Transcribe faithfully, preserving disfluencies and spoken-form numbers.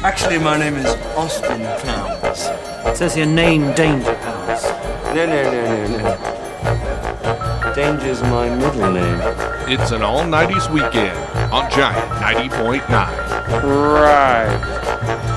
Actually, my name is Austin Towns. It says your name, Danger Pals. No, no, no, no, no. Danger's my middle name. It's an all-nineties weekend on Giant ninety point nine. Right.